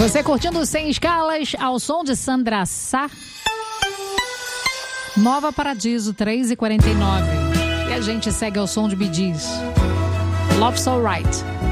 Você curtindo Sem Escalas ao som de Sandra Sá. Nova Paradiso, 3h49. E a gente segue ao som de Bee Gees. Love So Right.